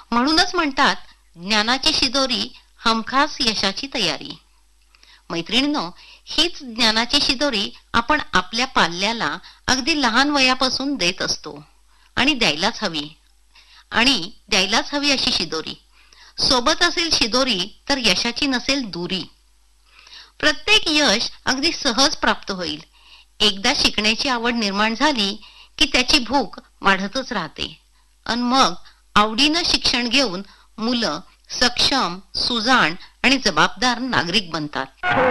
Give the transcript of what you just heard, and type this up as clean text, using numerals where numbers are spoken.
म्हणूनच म्हणतात, ज्ञानाची शिदोरी हमखास यशाची तयारी. मैत्रिणींनो, हीच ज्ञानाची शिदोरी आपण आपल्या पाल्याला अगदी लहान वयापासून देत असतो आणि द्यायलाच हवी अशी शिदोरी. सोबत असेल शिदोरी तर यशाची नसेल दूरी. प्रत्येक यश अगदी सहज प्राप्त होईल. एकदा शिकण्याची आवड निर्माण झाली की त्याची भूक वाढतच राहते आणि मग आवडीनं शिक्षण घेऊन मुलं सक्षम, सुजाण आणि जबाबदार नागरिक बनतात.